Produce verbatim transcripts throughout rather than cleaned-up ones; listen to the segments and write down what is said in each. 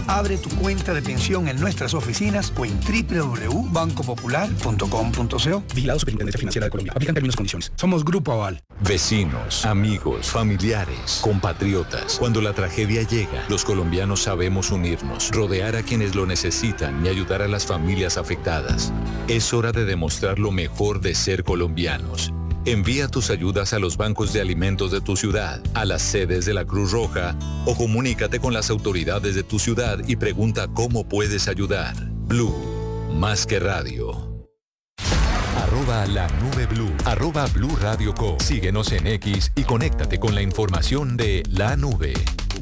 Abre tu cuenta de pensión en nuestras oficinas o en doble u doble u doble u punto banco popular punto com punto co. Vigilado Superintendencia Financiera de Colombia. Aplican términos y condiciones. Somos Grupo Aval. Vecinos, amigos, familiares, compatriotas. Cuando la tragedia llega, los colombianos sabemos unirnos, rodear a quienes lo necesitan y ayudar a las familias afectadas. Es hora de demostrar lo mejor de ser colombianos. Envía tus ayudas a los bancos de alimentos de tu ciudad, a las sedes de la Cruz Roja o comunícate con las autoridades de tu ciudad y pregunta cómo puedes ayudar. Blue, más que radio. Arroba la nube blue, arroba Blue Radio Co. Síguenos en X y conéctate con la información de la nube.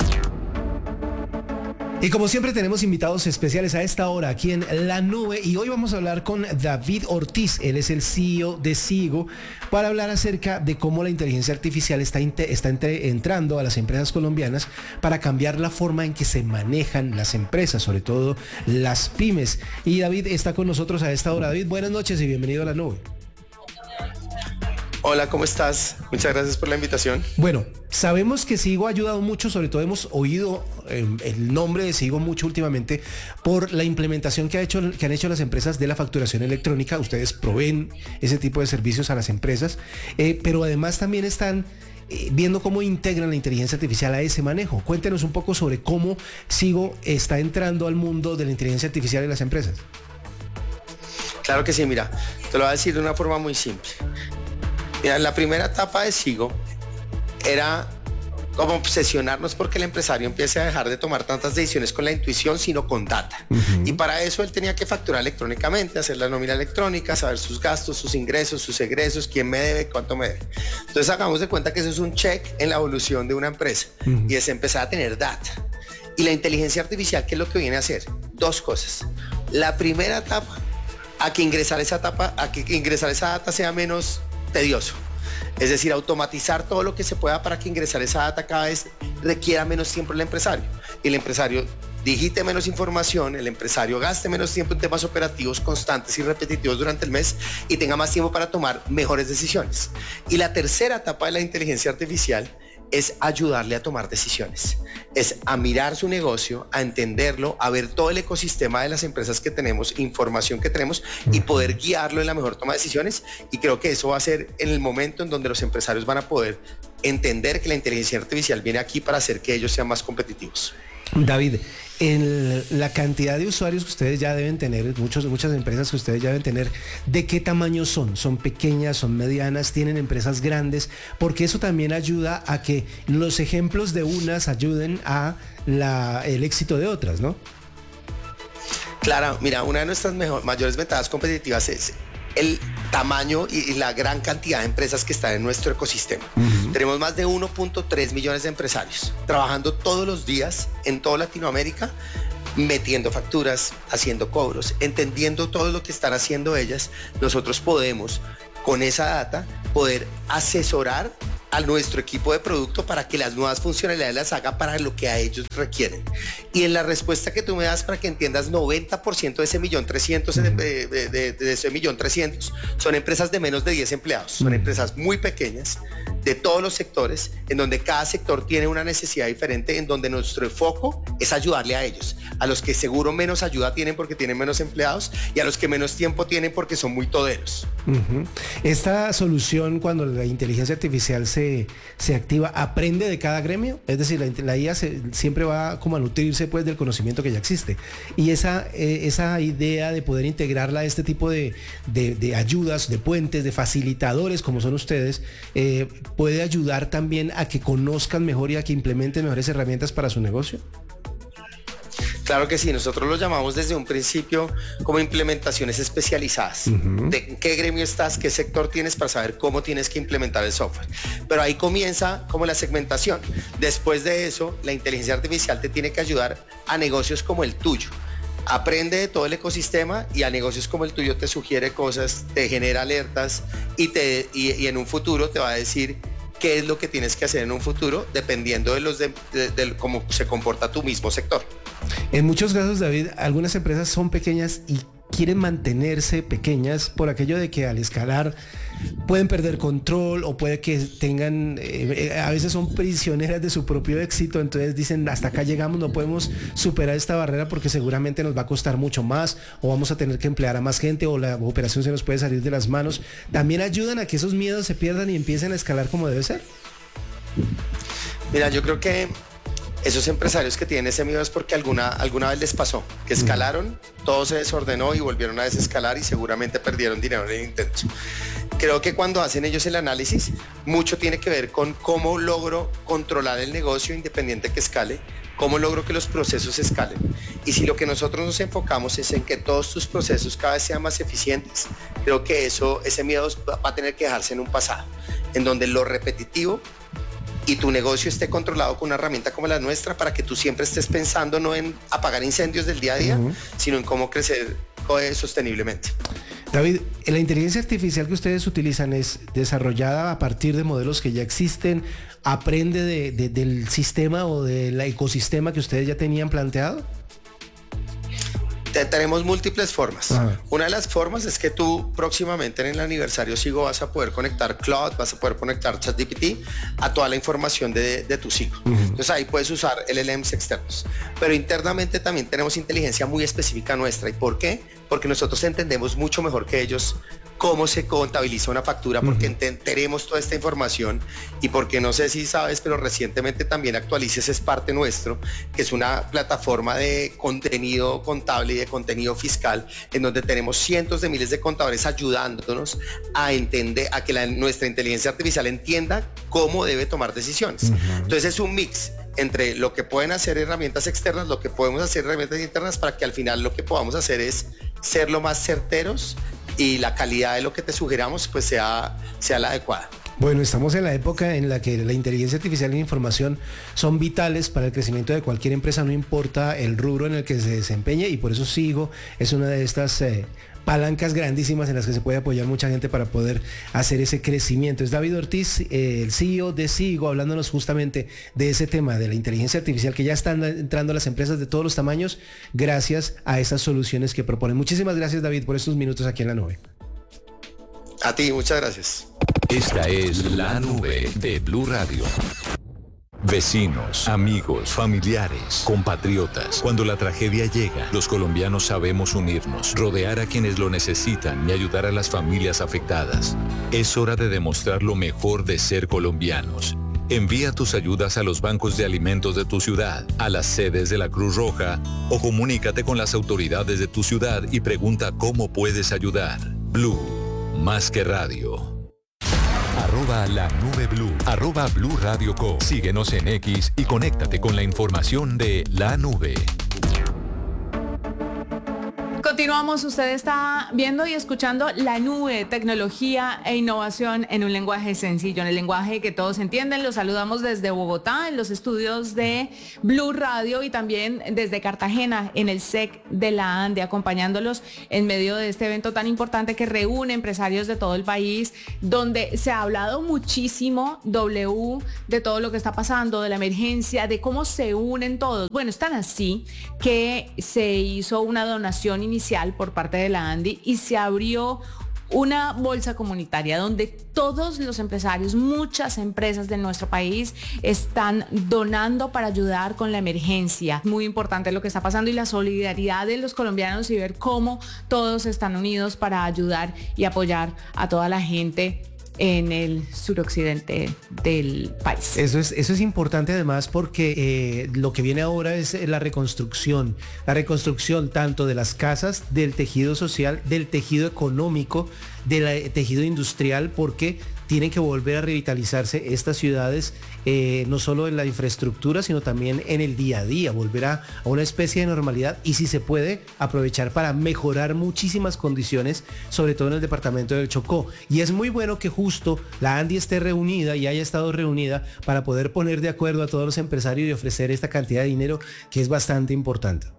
Y como siempre tenemos invitados especiales a esta hora aquí en La Nube y hoy vamos a hablar con David Ortiz, él es el C E O de Sigo, para hablar acerca de cómo la inteligencia artificial está, está entre, entrando a las empresas colombianas para cambiar la forma en que se manejan las empresas, sobre todo las pymes. Y David está con nosotros a esta hora. David, buenas noches y bienvenido a La Nube. Hola, ¿cómo estás? Muchas gracias por la invitación. Bueno, sabemos que Sigo ha ayudado mucho, sobre todo hemos oído eh, el nombre de Sigo mucho últimamente por la implementación que, ha hecho, que han hecho las empresas de la facturación electrónica. Ustedes proveen ese tipo de servicios a las empresas, eh, pero además también están eh, viendo cómo integran la inteligencia artificial a ese manejo. Cuéntenos un poco sobre cómo Sigo está entrando al mundo de la inteligencia artificial en las empresas. Claro que sí, mira, te lo voy a decir de una forma muy simple. Mira, la primera etapa de Sigo era como obsesionarnos porque el empresario empiece a dejar de tomar tantas decisiones con la intuición, sino con data. Uh-huh. Y para eso él tenía que facturar electrónicamente, hacer la nómina electrónica, saber sus gastos, sus ingresos, sus egresos, quién me debe, cuánto me debe. Entonces hagamos de cuenta que eso es un check en la evolución de una empresa. Uh-huh. Y es empezar a tener data. Y la inteligencia artificial, ¿qué es lo que viene a hacer? Dos cosas. La primera etapa, a que ingresar esa etapa, a que ingresar esa data sea menos tedioso. Es decir, automatizar todo lo que se pueda para que ingresar esa data cada vez requiera menos tiempo el empresario. Y el empresario digite menos información, el empresario gaste menos tiempo en temas operativos constantes y repetitivos durante el mes y tenga más tiempo para tomar mejores decisiones. Y la tercera etapa de la inteligencia artificial es ayudarle a tomar decisiones, es a mirar su negocio, a entenderlo, a ver todo el ecosistema de las empresas que tenemos, información que tenemos y poder guiarlo en la mejor toma de decisiones. Y creo que eso va a ser en el momento en donde los empresarios van a poder entender que la inteligencia artificial viene aquí para hacer que ellos sean más competitivos. David, en la cantidad de usuarios que ustedes ya deben tener, muchos, muchas empresas que ustedes ya deben tener, ¿de qué tamaño son? ¿Son pequeñas, son medianas, tienen empresas grandes? Porque eso también ayuda a que los ejemplos de unas ayuden a la, el éxito de otras, ¿no? Claro, mira, una de nuestras mejor, mayores ventajas competitivas es el tamaño y la gran cantidad de empresas que están en nuestro ecosistema. Uh-huh. Tenemos más de uno punto tres millones de empresarios trabajando todos los días en toda Latinoamérica, metiendo facturas, haciendo cobros, entendiendo todo lo que están haciendo ellas. Nosotros podemos, con esa data, poder asesorar a nuestro equipo de producto para que las nuevas funcionalidades las haga para lo que a ellos requieren. Y en la respuesta que tú me das para que entiendas, noventa por ciento de ese millón trescientos, de, de, de, de ese millón trescientos son empresas de menos de diez empleados, son empresas muy pequeñas de todos los sectores, en donde cada sector tiene una necesidad diferente, en donde nuestro foco es ayudarle a ellos, a los que seguro menos ayuda tienen porque tienen menos empleados y a los que menos tiempo tienen porque son muy toderos. Uh-huh. Esta solución, cuando la inteligencia artificial se Se, se activa, aprende de cada gremio, es decir, la, la I A se, siempre va como a nutrirse pues del conocimiento que ya existe, y esa, eh, esa idea de poder integrarla a este tipo de, de, de ayudas, de puentes, de facilitadores como son ustedes, eh, puede ayudar también a que conozcan mejor y a que implementen mejores herramientas para su negocio. Claro que sí, nosotros lo llamamos desde un principio como implementaciones especializadas. Uh-huh. De qué gremio estás, qué sector tienes para saber cómo tienes que implementar el software. Pero ahí comienza como la segmentación. Después de eso, la inteligencia artificial te tiene que ayudar a negocios como el tuyo. Aprende de todo el ecosistema y a negocios como el tuyo te sugiere cosas, te genera alertas y, te, y, y en un futuro te va a decir qué es lo que tienes que hacer en un futuro dependiendo de, los de, de, de cómo se comporta tu mismo sector. En muchos casos, David, algunas empresas son pequeñas y quieren mantenerse pequeñas por aquello de que al escalar pueden perder control o puede que tengan, eh, a veces son prisioneras de su propio éxito, entonces dicen hasta acá llegamos, no podemos superar esta barrera porque seguramente nos va a costar mucho más o vamos a tener que emplear a más gente o la operación se nos puede salir de las manos. ¿También ayudan a que esos miedos se pierdan y empiecen a escalar como debe ser? Mira, yo creo que esos empresarios que tienen ese miedo es porque alguna, alguna vez les pasó, que escalaron, todo se desordenó y volvieron a desescalar y seguramente perdieron dinero en el intento. Creo que cuando hacen ellos el análisis, mucho tiene que ver con cómo logro controlar el negocio independiente que escale, cómo logro que los procesos escalen. Y si lo que nosotros nos enfocamos es en que todos tus procesos cada vez sean más eficientes, creo que eso, ese miedo va a tener que dejarse en un pasado, en donde lo repetitivo y tu negocio esté controlado con una herramienta como la nuestra para que tú siempre estés pensando no en apagar incendios del día a día, uh-huh. sino en cómo crecer sosteniblemente. David, ¿la inteligencia artificial que ustedes utilizan es desarrollada a partir de modelos que ya existen? ¿Aprende de, de, del sistema o del ecosistema que ustedes ya tenían planteado? Tenemos múltiples formas. Ajá. Una de las formas es que tú próximamente en el aniversario Sigo vas a poder conectar Cloud, vas a poder conectar ChatGPT a toda la información de, de tu Sigo. Uh-huh. Entonces ahí puedes usar L L Ms externos. Pero internamente también tenemos inteligencia muy específica nuestra. ¿Y por qué? Porque nosotros entendemos mucho mejor que ellos cómo se contabiliza una factura, porque uh-huh. tenemos toda esta información y porque no sé si sabes, pero recientemente también Actualices es parte nuestro, que es una plataforma de contenido contable y de contenido fiscal, en donde tenemos cientos de miles de contadores ayudándonos a entender, a que la, nuestra inteligencia artificial entienda cómo debe tomar decisiones. Uh-huh. Entonces es un mix entre lo que pueden hacer herramientas externas, lo que podemos hacer herramientas internas, para que al final lo que podamos hacer es ser lo más certeros y la calidad de lo que te sugeramos pues sea, sea la adecuada. Bueno, estamos en la época en la que la inteligencia artificial y la información son vitales para el crecimiento de cualquier empresa, no importa el rubro en el que se desempeñe, y por eso Sigo es una de estas eh, palancas grandísimas en las que se puede apoyar mucha gente para poder hacer ese crecimiento. Es David Ortiz, eh, el C E O de Sigo, hablándonos justamente de ese tema de la inteligencia artificial que ya están entrando a las empresas de todos los tamaños gracias a esas soluciones que proponen. Muchísimas gracias, David, por estos minutos aquí en La Nube. A ti, muchas gracias. Esta es La Nube de Blue Radio. Vecinos, amigos, familiares, compatriotas. Cuando la tragedia llega, los colombianos sabemos unirnos, rodear a quienes lo necesitan y ayudar a las familias afectadas. Es hora de demostrar lo mejor de ser colombianos. Envía tus ayudas a los bancos de alimentos de tu ciudad, a las sedes de la Cruz Roja, o comunícate con las autoridades de tu ciudad y pregunta cómo puedes ayudar. Blue, más que radio. Arroba la nube Blue, arroba Blue Radio Co. Síguenos en X y conéctate con la información de La Nube. Continuamos, usted está viendo y escuchando La Nube, tecnología e innovación en un lenguaje sencillo, en el lenguaje que todos entienden. Los saludamos desde Bogotá, en los estudios de Blue Radio, y también desde Cartagena, en el S E C de la ANDE, acompañándolos en medio de este evento tan importante que reúne empresarios de todo el país, donde se ha hablado muchísimo, W, de todo lo que está pasando, de la emergencia, de cómo se unen todos. Bueno, es tan así que se hizo una donación inicial por parte de la ANDI y se abrió una bolsa comunitaria donde todos los empresarios, muchas empresas de nuestro país están donando para ayudar con la emergencia. Muy importante lo que está pasando y la solidaridad de los colombianos, y ver cómo todos están unidos para ayudar y apoyar a toda la gente en el suroccidente del país. Eso es, eso es importante además porque eh, lo que viene ahora es la reconstrucción, la reconstrucción tanto de las casas, del tejido social, del tejido económico, del tejido industrial, porque tienen que volver a revitalizarse estas ciudades, eh, no solo en la infraestructura, sino también en el día a día, volver a, a una especie de normalidad, y si se puede aprovechar para mejorar muchísimas condiciones, sobre todo en el departamento del Chocó. Y es muy bueno que justo la ANDI esté reunida y haya estado reunida para poder poner de acuerdo a todos los empresarios y ofrecer esta cantidad de dinero que es bastante importante.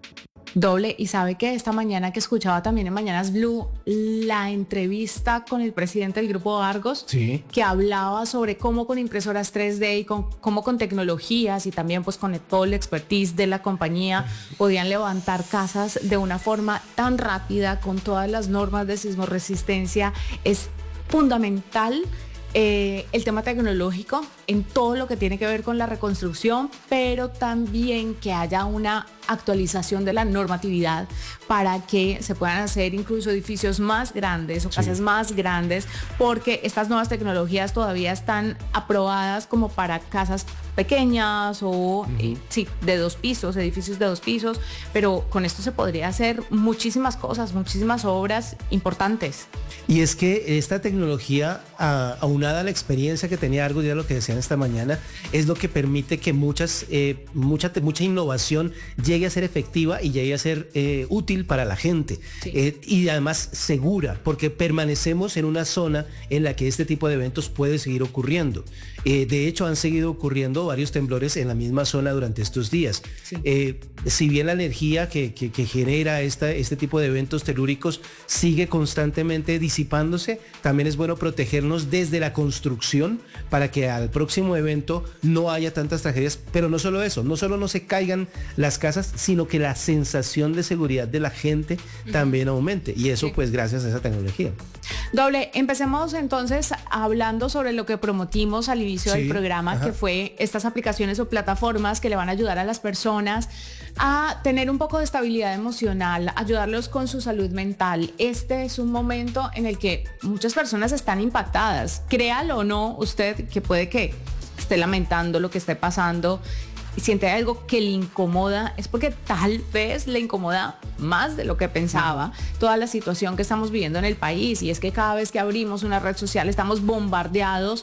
Doble, y sabe que esta mañana que escuchaba también en Mañanas Blue la entrevista con el presidente del grupo Argos, sí, que hablaba sobre cómo con impresoras tres D y con, cómo con tecnologías y también pues con todo el expertise de la compañía podían levantar casas de una forma tan rápida con todas las normas de sismoresistencia. Es fundamental eh, el tema tecnológico en todo lo que tiene que ver con la reconstrucción, pero también que haya una actualización de la normatividad para que se puedan hacer incluso edificios más grandes o casas sí. más grandes, porque estas nuevas tecnologías todavía están aprobadas como para casas pequeñas o uh-huh. eh, sí, de dos pisos, edificios de dos pisos, pero con esto se podría hacer muchísimas cosas, muchísimas obras importantes. Y es que esta tecnología, a, aunada a la experiencia que tenía Argos, ya lo que decían esta mañana, es lo que permite que muchas, eh, mucha, mucha innovación llegue a ser efectiva y llegue a ser eh, útil para la gente. Sí. Eh, y además segura, porque permanecemos en una zona en la que este tipo de eventos puede seguir ocurriendo. Eh, de hecho, han seguido ocurriendo varios temblores en la misma zona durante estos días. Sí. Eh, si bien la energía que, que, que genera esta, este tipo de eventos telúricos sigue constantemente disipándose, también es bueno protegernos desde la construcción para que al próximo evento no haya tantas tragedias. Pero no solo eso, no solo no se caigan las casas, sino que la sensación de seguridad de la gente uh-huh. también aumente. Y eso sí. pues gracias a esa tecnología. Doble, empecemos entonces hablando sobre lo que prometimos al inicio sí, del programa, ajá. que fue estas aplicaciones o plataformas que le van a ayudar a las personas a tener un poco de estabilidad emocional, ayudarlos con su salud mental. Este es un momento en el que muchas personas están impactadas. Créalo o no, usted que puede que esté lamentando lo que esté pasando y siente algo que le incomoda, es porque tal vez le incomoda más de lo que pensaba toda la situación que estamos viviendo en el país. Y es que cada vez que abrimos una red social estamos bombardeados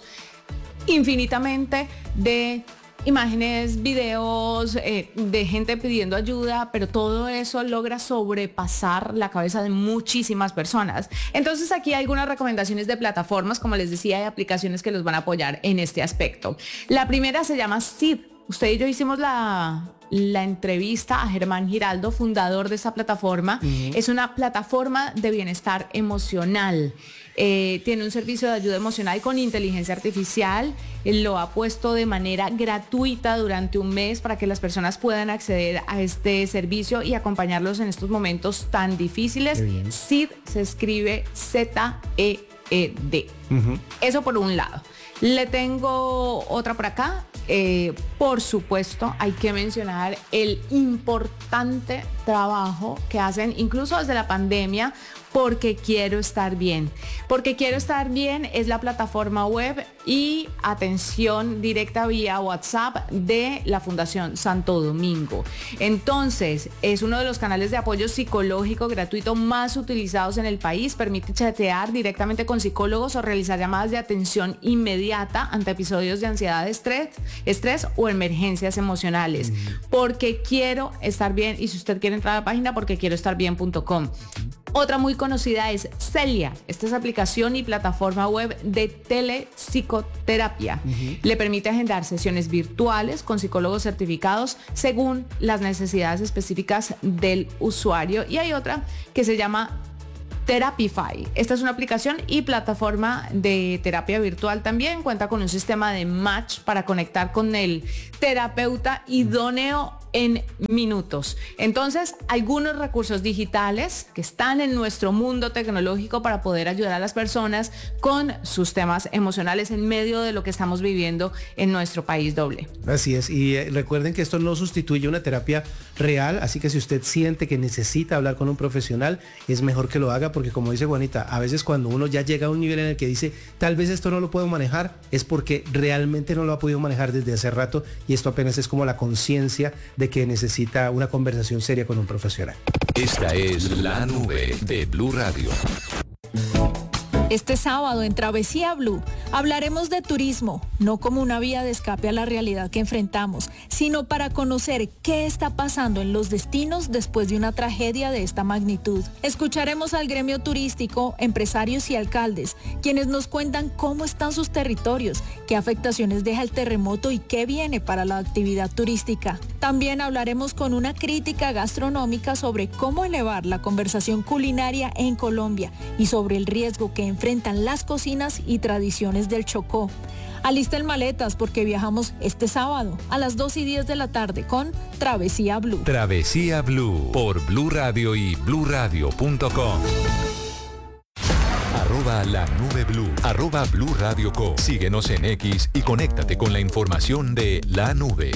infinitamente de imágenes, videos, eh, de gente pidiendo ayuda, pero todo eso logra sobrepasar la cabeza de muchísimas personas. Entonces aquí hay algunas recomendaciones de plataformas, como les decía, hay aplicaciones que los van a apoyar en este aspecto. La primera se llama Seed. Usted y yo hicimos la, la entrevista a Germán Giraldo, fundador de esa plataforma. Uh-huh. Es una plataforma de bienestar emocional. Eh, tiene un servicio de ayuda emocional con inteligencia artificial. Él lo ha puesto de manera gratuita durante un mes para que las personas puedan acceder a este servicio y acompañarlos en estos momentos tan difíciles. Seed se escribe Z E E D. Uh-huh. Eso por un lado. Le tengo otra por acá. Eh, por supuesto, hay que mencionar el importante trabajo que hacen incluso desde la pandemia, Porque Quiero Estar Bien. Porque Quiero Estar Bien es la plataforma web y atención directa vía WhatsApp de la Fundación Santo Domingo. Entonces, es uno de los canales de apoyo psicológico gratuito más utilizados en el país. Permite chatear directamente con psicólogos o realizar llamadas de atención inmediata ante episodios de ansiedad, estrés, estrés o emergencias emocionales. Mm. Porque Quiero Estar Bien. Y si usted quiere entrar a la página, porque quiero estar bien punto com. Otra muy conocida es Celia. Esta es aplicación y plataforma web de telepsicoterapia. Uh-huh. Le permite agendar sesiones virtuales con psicólogos certificados según las necesidades específicas del usuario. Y hay otra que se llama Therapify. Esta es una aplicación y plataforma de terapia virtual también. Cuenta con un sistema de match para conectar con el terapeuta idóneo en minutos. Entonces, algunos recursos digitales que están en nuestro mundo tecnológico para poder ayudar a las personas con sus temas emocionales en medio de lo que estamos viviendo en nuestro país. Doble. Así es, y eh, recuerden que esto no sustituye una terapia real, así que si usted siente que necesita hablar con un profesional, es mejor que lo haga, porque como dice Juanita, a veces cuando uno ya llega a un nivel en el que dice, tal vez esto no lo puedo manejar, es porque realmente no lo ha podido manejar desde hace rato, y esto apenas es como la conciencia de que necesita una conversación seria con un profesional. Esta es La Nube de Blue Radio. Este sábado en Travesía Blue hablaremos de turismo, no como una vía de escape a la realidad que enfrentamos, sino para conocer qué está pasando en los destinos después de una tragedia de esta magnitud. Escucharemos al gremio turístico, empresarios y alcaldes, quienes nos cuentan cómo están sus territorios, qué afectaciones deja el terremoto y qué viene para la actividad turística. También hablaremos con una crítica gastronómica sobre cómo elevar la conversación culinaria en Colombia y sobre el riesgo que enfrentan las cocinas y tradiciones del Chocó. Alisten maletas porque viajamos este sábado a las dos y diez de la tarde con Travesía Blue. Travesía Blue por Blue Radio y blue radio punto com. Arroba la nube blue, arroba Blue Radio Co. Síguenos en X y conéctate con la información de la nube.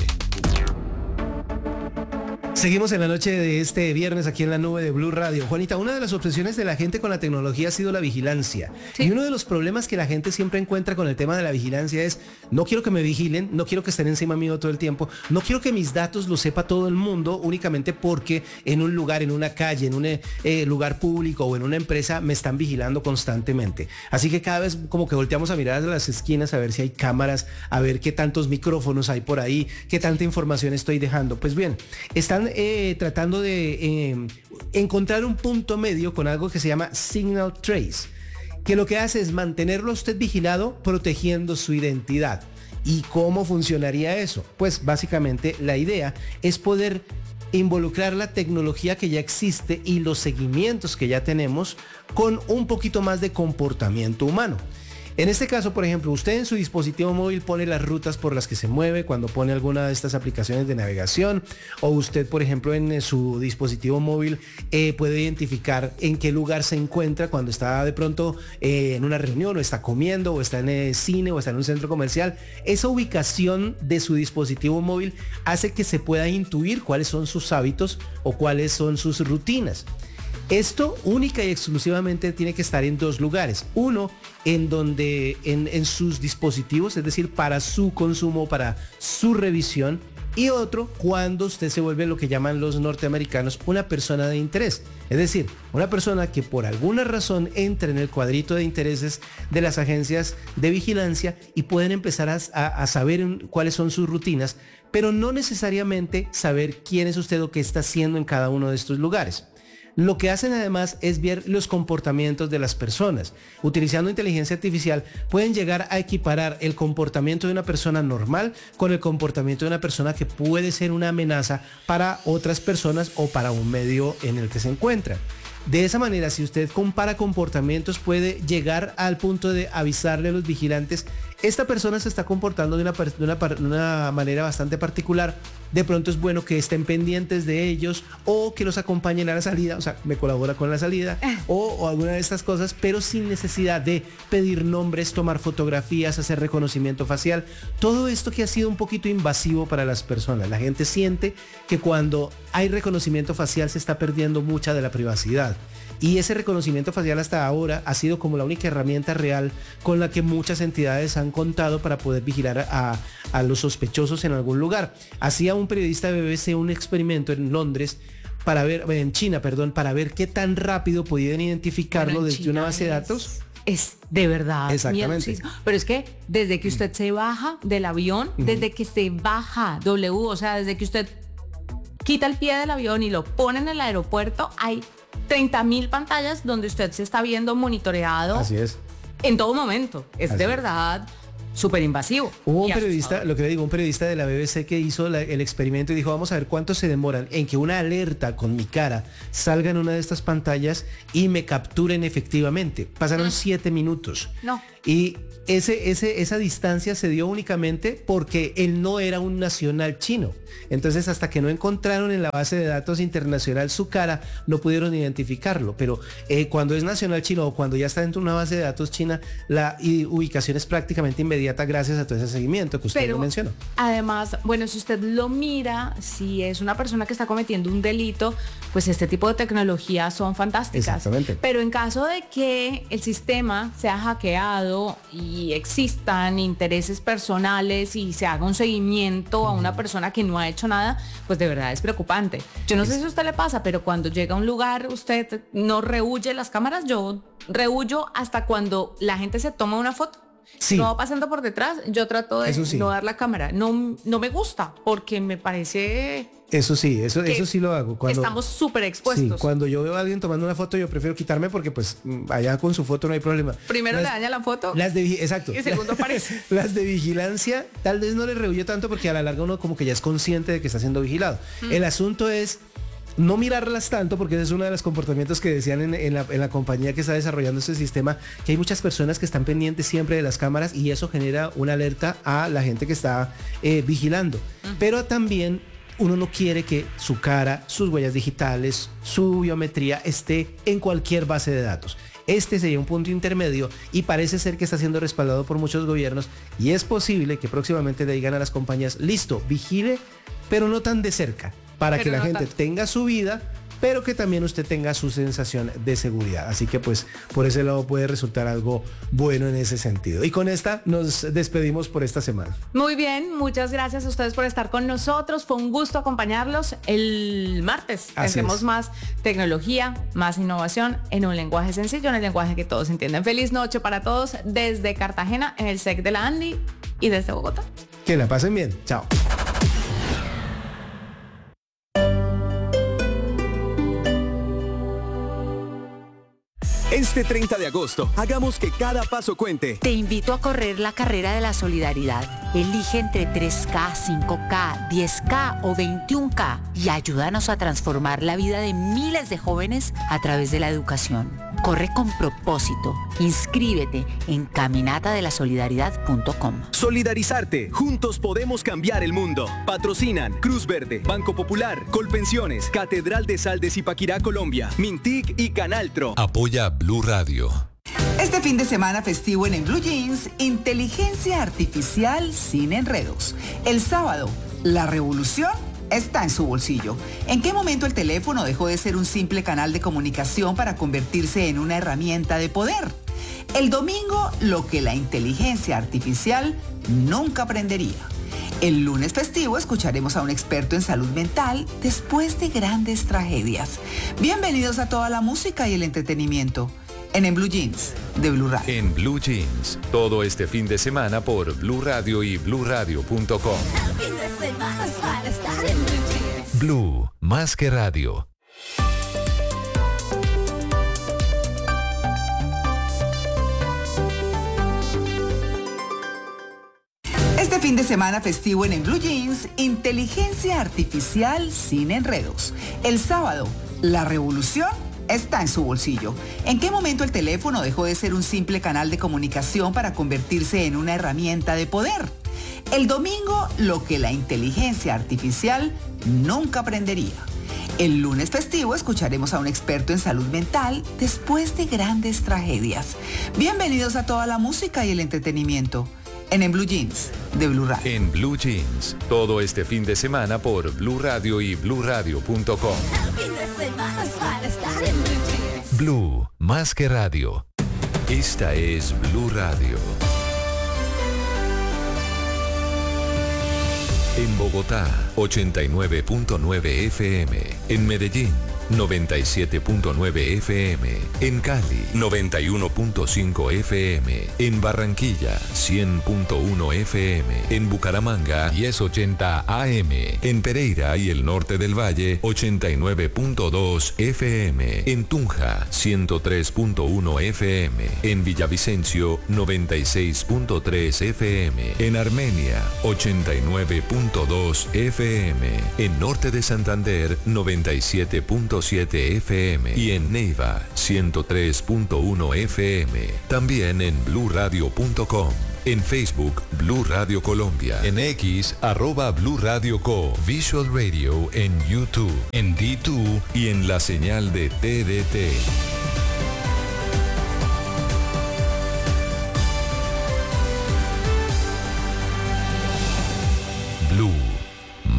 Seguimos en la noche de este viernes aquí en la nube de Blue Radio. Juanita, una de las obsesiones de la gente con la tecnología ha sido la vigilancia. Sí. Y uno de los problemas que la gente siempre encuentra con el tema de la vigilancia es, no quiero que me vigilen, no quiero que estén encima mío todo el tiempo, no quiero que mis datos los sepa todo el mundo únicamente porque en un lugar, en una calle, en un eh, lugar público o en una empresa me están vigilando constantemente. Así que cada vez como que volteamos a mirar a las esquinas a ver si hay cámaras, a ver qué tantos micrófonos hay por ahí, qué tanta información estoy dejando. Pues bien, están Eh, tratando de eh, encontrar un punto medio con algo que se llama Signal Trace, que lo que hace es mantenerlo usted vigilado protegiendo su identidad. ¿Y cómo funcionaría eso? Pues básicamente la idea es poder involucrar la tecnología que ya existe y los seguimientos que ya tenemos con un poquito más de comportamiento humano. En este caso, por ejemplo, usted en su dispositivo móvil pone las rutas por las que se mueve cuando pone alguna de estas aplicaciones de navegación, o usted, por ejemplo, en su dispositivo móvil eh, puede identificar en qué lugar se encuentra cuando está de pronto eh, en una reunión, o está comiendo, o está en el cine, o está en un centro comercial. Esa ubicación de su dispositivo móvil hace que se pueda intuir cuáles son sus hábitos o cuáles son sus rutinas. Esto única y exclusivamente tiene que estar en dos lugares. Uno, en donde en, en sus dispositivos, es decir, para su consumo, para su revisión. Y otro, cuando usted se vuelve lo que llaman los norteamericanos una persona de interés. Es decir, una persona que por alguna razón entra en el cuadrito de intereses de las agencias de vigilancia y pueden empezar a, a, a saber cuáles son sus rutinas, pero no necesariamente saber quién es usted o qué está haciendo en cada uno de estos lugares. Lo que hacen además es ver los comportamientos de las personas. Utilizando inteligencia artificial pueden llegar a equiparar el comportamiento de una persona normal con el comportamiento de una persona que puede ser una amenaza para otras personas o para un medio en el que se encuentra. De esa manera, si usted compara comportamientos, puede llegar al punto de avisarle a los vigilantes: esta persona se está comportando de una, de una, de una manera bastante particular, de pronto es bueno que estén pendientes de ellos o que los acompañen a la salida, o sea, me colabora con la salida o, o alguna de estas cosas, pero sin necesidad de pedir nombres, tomar fotografías, hacer reconocimiento facial. Todo esto que ha sido un poquito invasivo para las personas. La gente siente que cuando hay reconocimiento facial se está perdiendo mucha de la privacidad. Y ese reconocimiento facial hasta ahora ha sido como la única herramienta real con la que muchas entidades han contado para poder vigilar a, a los sospechosos en algún lugar. Hacía un periodista de B B C un experimento en Londres, para ver, en China, perdón, para ver qué tan rápido podían identificarlo desde China una base de datos. Es de verdad. Exactamente. Miedo, pero es que desde que usted se baja del avión, uh-huh. desde que se baja W, o sea, desde que usted quita el pie del avión y lo pone en el aeropuerto, hay treinta mil pantallas donde usted se está viendo monitoreado. Así es. En todo momento. Es Así de verdad súper invasivo. Hubo un periodista, asustador. Lo que le digo, un periodista de la B B C que hizo la, el experimento y dijo: vamos a ver cuánto se demoran en que una alerta con mi cara salga en una de estas pantallas y me capturen efectivamente. Pasaron mm. siete minutos. No. Y ese, ese, esa distancia se dio únicamente porque él no era un nacional chino. Entonces, hasta que no encontraron en la base de datos internacional su cara, no pudieron identificarlo. Pero eh, cuando es nacional chino o cuando ya está dentro de una base de datos china, la y, ubicación es prácticamente inmediata. inmediata gracias a todo ese seguimiento que usted Pero, lo mencionó. Además, bueno, si usted lo mira, si es una persona que está cometiendo un delito, pues este tipo de tecnologías son fantásticas. Exactamente. Pero en caso de que el sistema sea hackeado y existan intereses personales y se haga un seguimiento a una persona que no ha hecho nada, pues de verdad es preocupante. Yo no sé si a usted le pasa, pero cuando llega a un lugar, usted no rehuye las cámaras. Yo rehuyo hasta cuando la gente se toma una foto. Sí. No va pasando por detrás, yo trato de Sí. no dar la cámara. No, no me gusta porque me parece... Eso sí, eso, que eso sí lo hago. Cuando, estamos súper expuestos. Sí, cuando yo veo a alguien tomando una foto, yo prefiero quitarme porque pues allá con su foto no hay problema. Primero las, le daña la foto. Las de, exacto. Y segundo aparece. Las de vigilancia tal vez no le rehuyo tanto porque a la larga uno como que ya es consciente de que está siendo vigilado. Mm. El asunto es no mirarlas tanto, porque ese es uno de los comportamientos que decían en, en, la, en la compañía que está desarrollando este sistema, que hay muchas personas que están pendientes siempre de las cámaras y eso genera una alerta a la gente que está eh, vigilando. Uh-huh. Pero también uno no quiere que su cara, sus huellas digitales, su biometría esté en cualquier base de datos. Este sería un punto intermedio y parece ser que está siendo respaldado por muchos gobiernos y es posible que próximamente le digan a las compañías, listo, vigile, pero no tan de cerca, para pero que la no gente tanto. tenga su vida, pero que también usted tenga su sensación de seguridad. Así que pues por ese lado puede resultar algo bueno en ese sentido. Y con esta nos despedimos por esta semana. Muy bien, muchas gracias a ustedes por estar con nosotros. Fue un gusto acompañarlos el martes. Hacemos más tecnología, más innovación en un lenguaje sencillo, en el lenguaje que todos entienden. Feliz noche para todos desde Cartagena, en el S E C de la Andy y desde Bogotá. Que la pasen bien. Chao. Este treinta de agosto, hagamos que cada paso cuente. Te invito a correr la carrera de la solidaridad. Elige entre tres K, cinco K, diez K o veintiún K y ayúdanos a transformar la vida de miles de jóvenes a través de la educación. Corre con propósito. Inscríbete en caminata de la solidaridad punto com. Solidarizarte. Juntos podemos cambiar el mundo. Patrocinan Cruz Verde, Banco Popular, Colpensiones, Catedral de Sal de Zipaquirá, Colombia, Mintic y Canaltro. Apoya Blue Radio. Este fin de semana festivo en, en Blue Jeans, inteligencia artificial sin enredos. El sábado, la revolución está en su bolsillo. ¿En qué momento el teléfono dejó de ser un simple canal de comunicación para convertirse en una herramienta de poder? El domingo, lo que la inteligencia artificial nunca aprendería. El lunes festivo escucharemos a un experto en salud mental después de grandes tragedias. Bienvenidos a toda la música y el entretenimiento en En Blue Jeans de Blue Radio. En Blue Jeans, todo este fin de semana por Blue Radio y blue radio punto com. El fin de semana es para estar en Blue Jeans. Blue, más que radio. Este fin de semana festivo en, en Blue Jeans, inteligencia artificial sin enredos. El sábado, la revolución está en su bolsillo. ¿En qué momento el teléfono dejó de ser un simple canal de comunicación para convertirse en una herramienta de poder? El domingo, lo que la inteligencia artificial nunca aprendería. El lunes festivo escucharemos a un experto en salud mental después de grandes tragedias. Bienvenidos a toda la música y el entretenimiento en En Blue Jeans de Blue Radio. En Blue Jeans, todo este fin de semana por Blue Radio y blue radio punto com. El fin de semana es para estar en Blue Jeans. Blue, más que radio. Esta es Blue Radio. En Bogotá, ochenta y nueve punto nueve F M. En Medellín, noventa y siete punto nueve F M. En Cali, noventa y uno punto cinco F M. En Barranquilla, cien punto uno F M. En Bucaramanga, diez ochenta A M. En Pereira y el norte del Valle, ochenta y nueve punto dos F M. En Tunja, ciento tres punto uno F M. En Villavicencio, noventa y seis punto tres F M. En Armenia, ochenta y nueve punto dos F M. En norte de Santander, noventa y siete punto siete F M. Y en Neiva, ciento tres punto uno F M. También en blue radio punto com. En Facebook, Blue Radio Colombia. En X, arroba Blue Radio Co. Visual Radio en YouTube. En D dos y en la señal de T D T.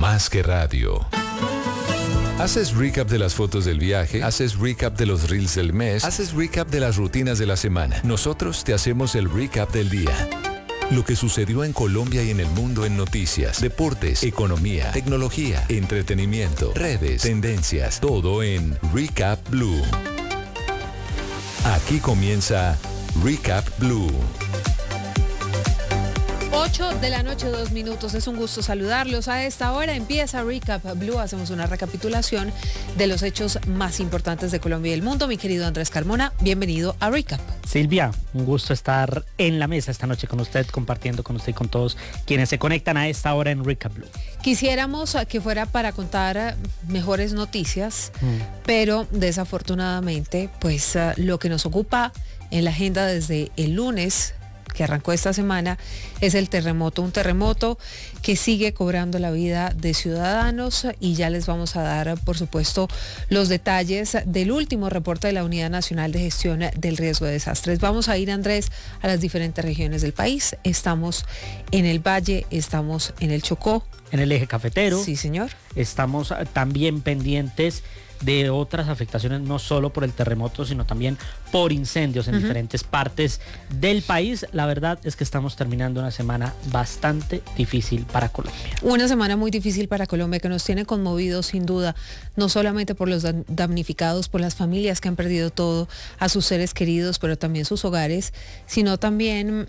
más que radio. ¿Haces recap de las fotos del viaje? ¿Haces recap de los reels del mes? ¿Haces recap de las rutinas de la semana? Nosotros te hacemos el recap del día. Lo que sucedió en Colombia y en el mundo en noticias, deportes, economía, tecnología, entretenimiento, redes, tendencias, todo en Recap Blue. Aquí comienza Recap Blue. ocho de la noche, dos minutos. Es un gusto saludarlos. A esta hora empieza Recap Blue. Hacemos una recapitulación de los hechos más importantes de Colombia y el mundo. Mi querido Andrés Carmona, bienvenido a Recap. Silvia, un gusto estar en la mesa esta noche con usted, compartiendo con usted y con todos quienes se conectan a esta hora en Recap Blue. Quisiéramos que fuera para contar mejores noticias, mm. pero desafortunadamente, pues lo que nos ocupa en la agenda desde el lunes que arrancó esta semana es el terremoto, un terremoto que sigue cobrando la vida de ciudadanos, y ya les vamos a dar, por supuesto, los detalles del último reporte de la Unidad Nacional de Gestión del Riesgo de Desastres. Vamos a ir, Andrés, a las diferentes regiones del país. Estamos en el Valle, estamos en el Chocó. En el eje cafetero. Sí, señor. Estamos también pendientes de otras afectaciones, no solo por el terremoto, sino también por incendios en uh-huh. diferentes partes del país. La verdad es que estamos terminando una semana bastante difícil para Colombia. Una semana muy difícil para Colombia, que nos tiene conmovidos sin duda, no solamente por los damnificados, por las familias que han perdido todo, a sus seres queridos, pero también sus hogares, sino también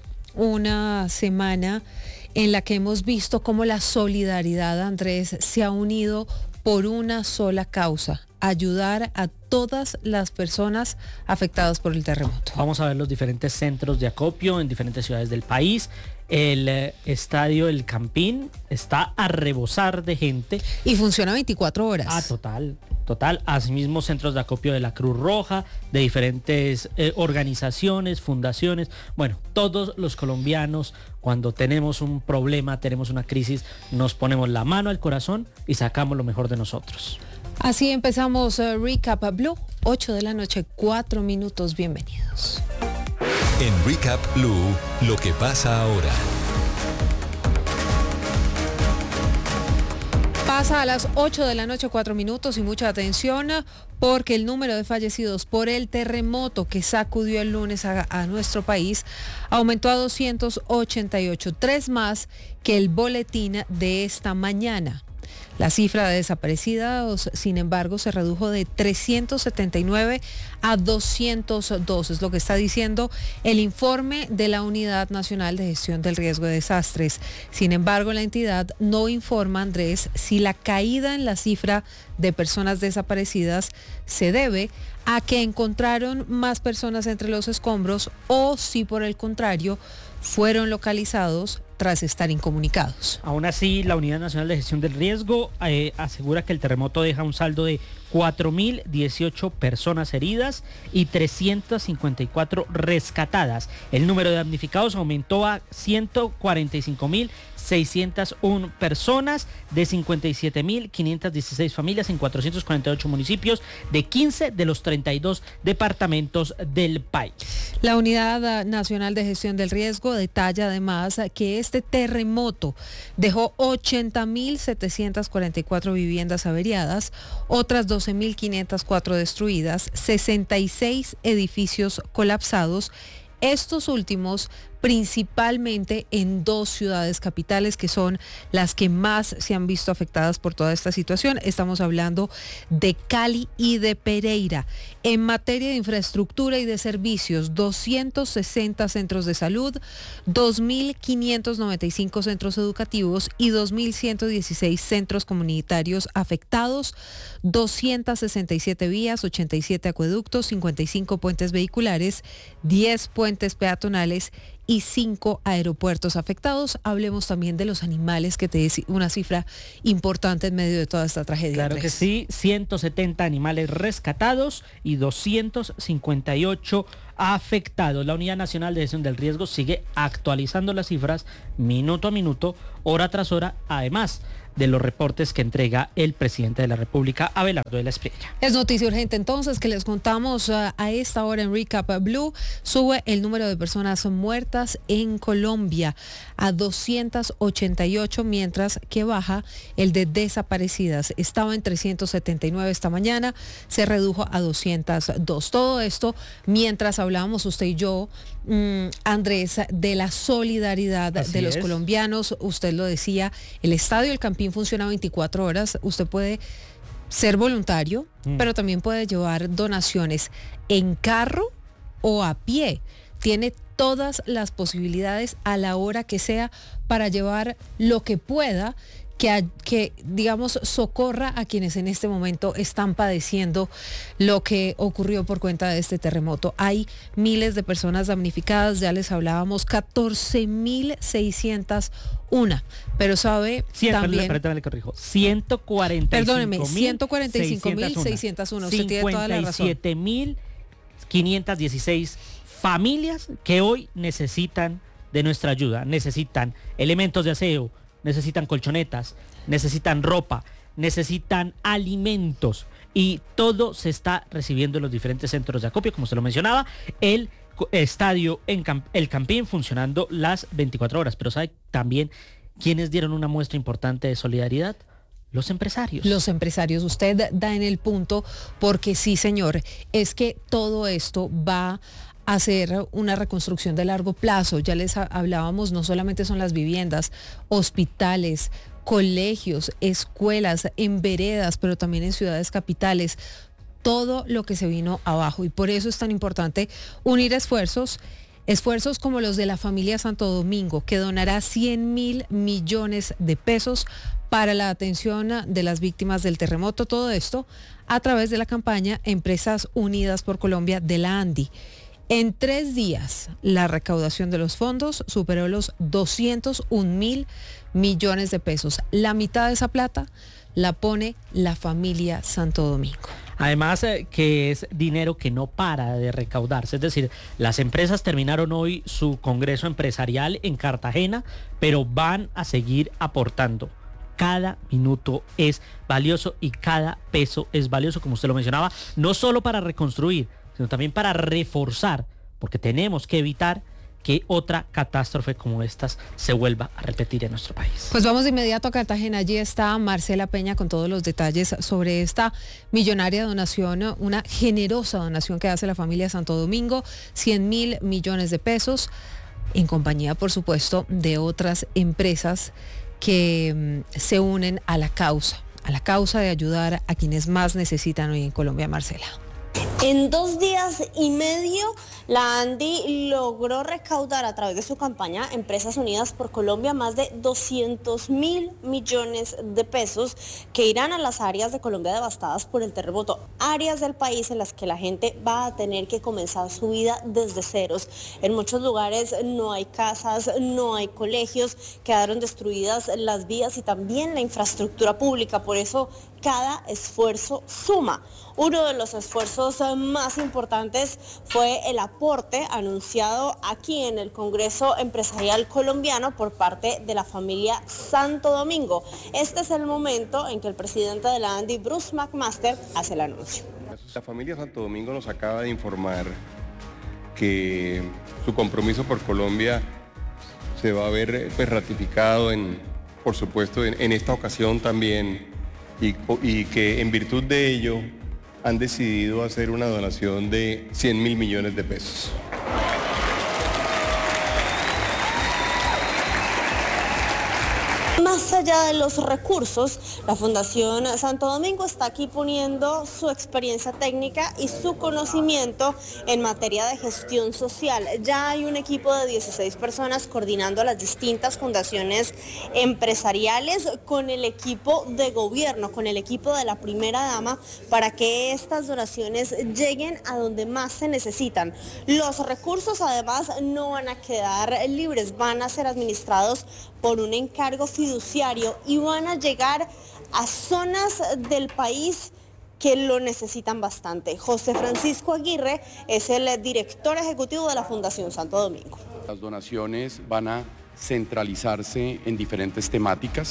una semana en la que hemos visto cómo la solidaridad, Andrés, se ha unido por una sola causa: ayudar a todas las personas afectadas por el terremoto. Vamos a ver los diferentes centros de acopio en diferentes ciudades del país. El eh, estadio El Campín está a rebosar de gente. Y funciona veinticuatro horas. Ah, total, total. Asimismo, centros de acopio de la Cruz Roja, de diferentes eh, organizaciones, fundaciones. Bueno, todos los colombianos, cuando tenemos un problema, tenemos una crisis, nos ponemos la mano al corazón y sacamos lo mejor de nosotros. Así empezamos uh, Recap Blue, ocho de la noche, cuatro minutos, bienvenidos. En Recap Blue, lo que pasa ahora. Pasa a las ocho de la noche, cuatro minutos, y mucha atención porque el número de fallecidos por el terremoto que sacudió el lunes a, a nuestro país aumentó a doscientos ochenta y ocho, tres más que el boletín de esta mañana. La cifra de desaparecidos, sin embargo, se redujo de trescientos setenta y nueve a doscientos dos, es lo que está diciendo el informe de la Unidad Nacional de Gestión del Riesgo de Desastres. Sin embargo, la entidad no informa, Andrés, si la caída en la cifra de personas desaparecidas se debe a que encontraron más personas entre los escombros o si, por el contrario, fueron localizados tras estar incomunicados. Aún así, la Unidad Nacional de Gestión del Riesgo eh, asegura que el terremoto deja un saldo de cuatro mil dieciocho personas heridas y trescientas cincuenta y cuatro rescatadas. El número de damnificados aumentó a ciento cuarenta y cinco mil seiscientas una personas de cincuenta y siete mil quinientas dieciséis familias en cuatrocientos cuarenta y ocho municipios de quince de los treinta y dos departamentos del país. La Unidad Nacional de Gestión del Riesgo detalla además que este terremoto dejó ochenta mil setecientas cuarenta y cuatro viviendas averiadas, otras doce mil quinientas cuatro destruidas, sesenta y seis edificios colapsados, estos últimos principalmente en dos ciudades capitales que son las que más se han visto afectadas por toda esta situación. Estamos hablando de Cali y de Pereira. En materia de infraestructura y de servicios, doscientos sesenta centros de salud, dos mil quinientos noventa y cinco centros educativos y dos mil ciento dieciséis centros comunitarios afectados, doscientas sesenta y siete vías, ochenta y siete acueductos, cincuenta y cinco puentes vehiculares, diez puentes peatonales y cinco aeropuertos afectados. Hablemos también de los animales, que te es una cifra importante en medio de toda esta tragedia. Claro que sí, ciento setenta animales rescatados y doscientos cincuenta y ocho afectados. La Unidad Nacional de Gestión del Riesgo sigue actualizando las cifras minuto a minuto, hora tras hora. Además, de los reportes que entrega el presidente de la República, Abelardo de la Espriella. Es noticia urgente entonces que les contamos uh, a esta hora en Recap Blue. Sube el número de personas muertas en Colombia a doscientas ochenta y ocho, mientras que baja el de desaparecidas. Estaba en trescientos setenta y nueve esta mañana, se redujo a doscientos dos. Todo esto mientras hablábamos usted y yo, mmm, Andrés, de la solidaridad Así de los es. colombianos. Usted lo decía, el estadio El Campín funciona veinticuatro horas. Usted puede ser voluntario, mm. pero también puede llevar donaciones en carro o a pie. Tiene todas las posibilidades a la hora que sea para llevar lo que pueda, que, que digamos socorra a quienes en este momento están padeciendo lo que ocurrió por cuenta de este terremoto. Hay miles de personas damnificadas, ya les hablábamos, catorce mil seiscientos uno, pero sabe Cien, también... Perdón, le corrijo, ciento cuarenta y cinco mil Perdóneme, ciento cuarenta y cinco mil seiscientos uno, usted tiene toda la razón. cincuenta y siete mil quinientas dieciséis familias que hoy necesitan de nuestra ayuda, necesitan elementos de aseo, necesitan colchonetas, necesitan ropa, necesitan alimentos, y todo se está recibiendo en los diferentes centros de acopio, como se lo mencionaba, el estadio en Camp- El Campín funcionando las veinticuatro horas, pero ¿sabe también quiénes dieron una muestra importante de solidaridad? Los empresarios. Los empresarios, usted da en el punto, porque sí, señor, es que todo esto va a hacer una reconstrucción de largo plazo. Ya les hablábamos, no solamente son las viviendas, hospitales, colegios, escuelas, en veredas, pero también en ciudades capitales, todo lo que se vino abajo. Y por eso es tan importante unir esfuerzos, esfuerzos como los de la familia Santo Domingo, que donará cien mil millones de pesos para la atención de las víctimas del terremoto. Todo esto a través de la campaña Empresas Unidas por Colombia de la ANDI. En tres días, la recaudación de los fondos superó los doscientos un mil millones de pesos. La mitad de esa plata la pone la familia Santo Domingo. Además, eh, que es dinero que no para de recaudarse. Es decir, las empresas terminaron hoy su congreso empresarial en Cartagena, pero van a seguir aportando. Cada minuto es valioso y cada peso es valioso, como usted lo mencionaba, no solo para reconstruir, sino también para reforzar, porque tenemos que evitar que otra catástrofe como estas se vuelva a repetir en nuestro país. Pues vamos de inmediato a Cartagena. Allí está Marcela Peña con todos los detalles sobre esta millonaria donación, una generosa donación que hace la familia Santo Domingo, cien mil millones de pesos, en compañía, por supuesto, de otras empresas que mm, se unen a la causa, a la causa de ayudar a quienes más necesitan hoy en Colombia. Marcela. En dos días y medio, la ANDI logró recaudar a través de su campaña Empresas Unidas por Colombia más de doscientos mil millones de pesos que irán a las áreas de Colombia devastadas por el terremoto, áreas del país en las que la gente va a tener que comenzar su vida desde ceros. En muchos lugares no hay casas, no hay colegios, quedaron destruidas las vías y también la infraestructura pública, por eso cada esfuerzo suma. Uno de los esfuerzos más importantes fue el aporte anunciado aquí en el Congreso Empresarial Colombiano por parte de la familia Santo Domingo. Este es el momento en que el presidente de la ANDI, Bruce McMaster, hace el anuncio. La familia Santo Domingo nos acaba de informar que su compromiso por Colombia se va a ver pues, ratificado, en, por supuesto, en, en esta ocasión también. Y, y que en virtud de ello han decidido hacer una donación de cien mil millones de pesos. Más allá de los recursos, la Fundación Santo Domingo está aquí poniendo su experiencia técnica y su conocimiento en materia de gestión social. Ya hay un equipo de dieciséis personas coordinando las distintas fundaciones empresariales con el equipo de gobierno, con el equipo de la primera dama, para que estas donaciones lleguen a donde más se necesitan. Los recursos además no van a quedar libres, van a ser administrados por un encargo fiduciario y van a llegar a zonas del país que lo necesitan bastante. José Francisco Aguirre es el director ejecutivo de la Fundación Santo Domingo. Las donaciones van a centralizarse en diferentes temáticas.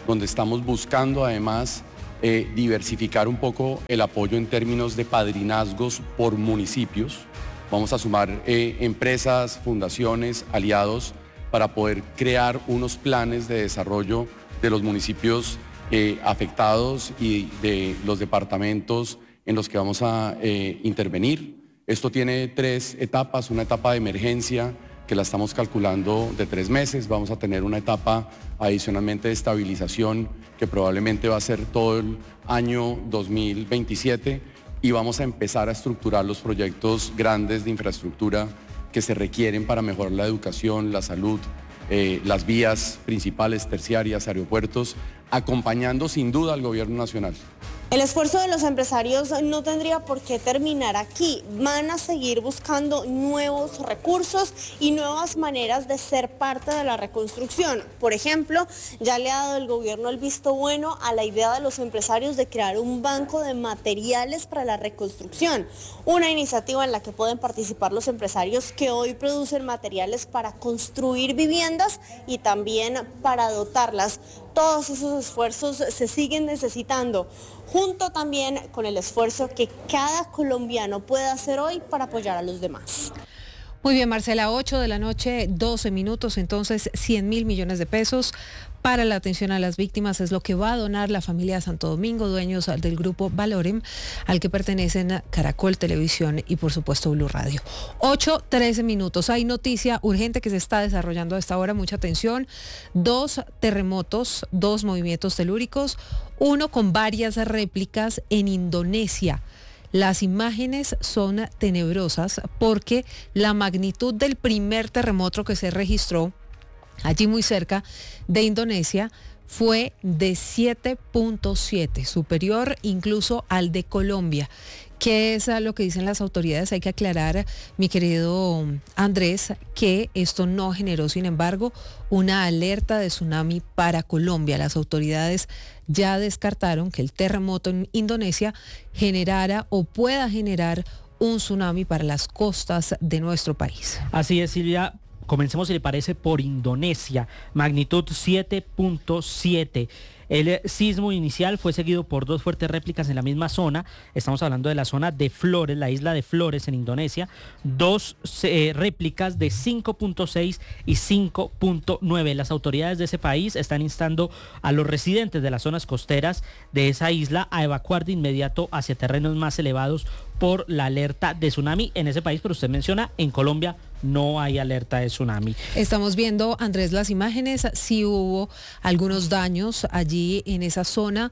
donde estamos buscando además eh, diversificar un poco el apoyo en términos de padrinazgos por municipios. Vamos a sumar eh, empresas, fundaciones, aliados para poder crear unos planes de desarrollo de los municipios eh, afectados y de los departamentos en los que vamos a eh, intervenir. Esto tiene tres etapas, una etapa de emergencia que la estamos calculando de tres meses, vamos a tener una etapa adicionalmente de estabilización que probablemente va a ser todo el año dos mil veintisiete y vamos a empezar a estructurar los proyectos grandes de infraestructura que se requieren para mejorar la educación, la salud, eh, las vías principales, terciarias, aeropuertos, acompañando sin duda al gobierno nacional. El esfuerzo de los empresarios no tendría por qué terminar aquí. Van a seguir buscando nuevos recursos y nuevas maneras de ser parte de la reconstrucción. Por ejemplo, ya le ha dado el gobierno el visto bueno a la idea de los empresarios de crear un banco de materiales para la reconstrucción. Una iniciativa en la que pueden participar los empresarios que hoy producen materiales para construir viviendas y también para dotarlas. Todos esos esfuerzos se siguen necesitando, junto también con el esfuerzo que cada colombiano puede hacer hoy para apoyar a los demás. Muy bien, Marcela, ocho de la noche, doce minutos, entonces cien mil millones de pesos para la atención a las víctimas es lo que va a donar la familia Santo Domingo, dueños del grupo Valorem, al que pertenecen Caracol Televisión y por supuesto Blue Radio. ocho, trece minutos. Hay noticia urgente que se está desarrollando a esta hora, mucha atención. Dos terremotos, dos movimientos telúricos, uno con varias réplicas en Indonesia. Las imágenes son tenebrosas porque la magnitud del primer terremoto que se registró allí muy cerca de Indonesia fue de siete punto siete, superior incluso al de Colombia. ¿Qué es lo que dicen las autoridades? Hay que aclarar, mi querido Andrés, que esto no generó, sin embargo, una alerta de tsunami para Colombia. Las autoridades ya descartaron que el terremoto en Indonesia generara o pueda generar un tsunami para las costas de nuestro país. Así es, Silvia. Comencemos, si le parece, por Indonesia, magnitud siete punto siete. El sismo inicial fue seguido por dos fuertes réplicas en la misma zona. Estamos hablando de la zona de Flores, la isla de Flores en Indonesia. Dos eh, réplicas de cinco punto seis y cinco punto nueve. Las autoridades de ese país están instando a los residentes de las zonas costeras de esa isla a evacuar de inmediato hacia terrenos más elevados por la alerta de tsunami en ese país. Pero usted menciona, en Colombia no hay alerta de tsunami. Estamos viendo, Andrés, las imágenes. Sí hubo algunos daños allí en esa zona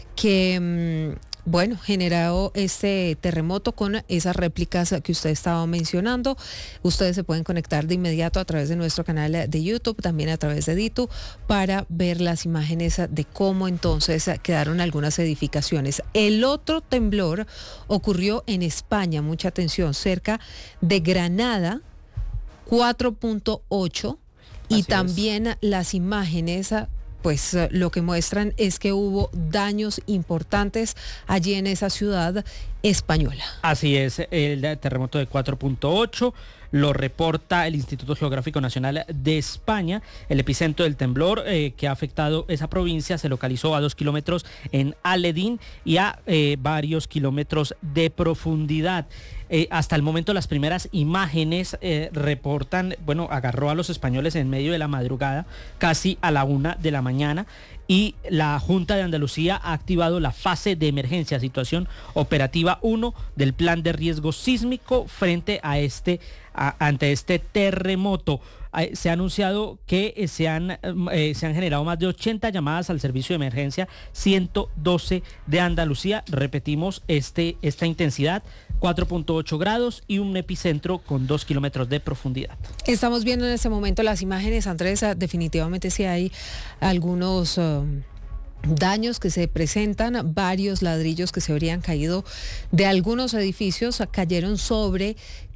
que, bueno, generó este terremoto con esas réplicas que usted estaba mencionando. Ustedes se pueden conectar de inmediato a través de nuestro canal de YouTube, también a través de Ditu, para ver las imágenes de cómo entonces quedaron algunas edificaciones. El otro temblor ocurrió en España, mucha atención, cerca de Granada, cuatro punto ocho, y Así también es. Las imágenes pues lo que muestran es que hubo daños importantes allí en esa ciudad española. Así es, el terremoto de cuatro punto ocho lo reporta el Instituto Geográfico Nacional de España. El epicentro del temblor eh, que ha afectado esa provincia se localizó a dos kilómetros en Aledín y a eh, varios kilómetros de profundidad. Eh, hasta el momento las primeras imágenes eh, reportan, bueno, agarró a los españoles en medio de la madrugada, casi a la una de la mañana, y la Junta de Andalucía ha activado la fase de emergencia, situación operativa uno del plan de riesgo sísmico frente a este, a, ante este terremoto. Se ha anunciado que se han, eh, se han generado más de ochenta llamadas al servicio de emergencia ciento doce de Andalucía. Repetimos, este, esta intensidad, cuatro punto ocho grados y un epicentro con dos kilómetros de profundidad. Estamos viendo en este momento las imágenes, Andrés, definitivamente sí hay algunos Uh... daños que se presentan, varios ladrillos que se habrían caído de algunos edificios cayeron sobre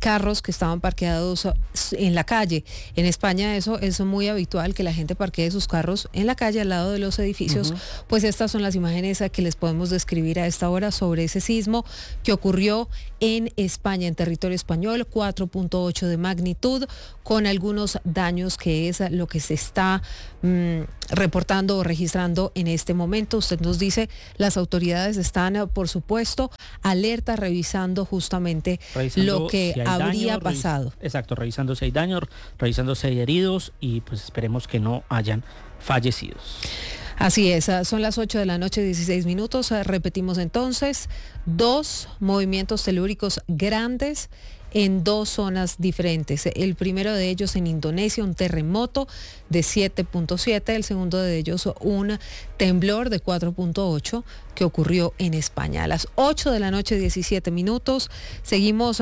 carros que estaban parqueados en la calle. En España eso es muy habitual, que la gente parquee sus carros en la calle al lado de los edificios. Uh-huh. Pues estas son las imágenes que les podemos describir a esta hora sobre ese sismo que ocurrió en España, en territorio español, cuatro punto ocho de magnitud, con algunos daños, que es lo que se está mmm, reportando o registrando en este momento. Usted nos dice, las autoridades están, por supuesto, alerta, revisando justamente revisando lo que si habría daño, pasado. Revis- exacto, revisando si hay daños, revisando si hay heridos y pues esperemos que no hayan fallecidos. Así es, son las ocho de la noche, dieciséis minutos. Repetimos entonces, dos movimientos telúricos grandes en dos zonas diferentes. El primero de ellos en Indonesia, un terremoto de siete punto siete, el segundo de ellos un temblor de cuatro punto ocho que ocurrió en España. A las ocho de la noche, diecisiete minutos, seguimos